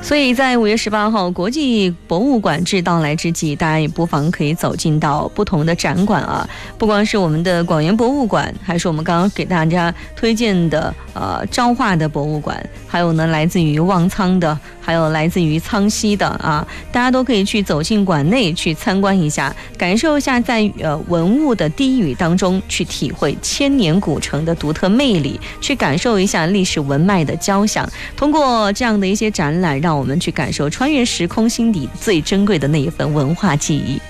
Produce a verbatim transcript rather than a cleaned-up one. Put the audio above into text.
所以在五月十八号国际博物馆日到来之际，大家也不妨可以走进到不同的展馆啊，不光是我们的广元博物馆，还是我们刚刚给大家推荐的呃彰化的博物馆，还有呢来自于望苍的，还有来自于苍溪的啊，大家都可以去走进馆内去参观一下，感受一下在呃文物的低语当中去体会千年古城的独特魅力，去感受一下历史文脉的交响。通过这样的一些展览，让我们去感受穿越时空心底最珍贵的那一份文化记忆。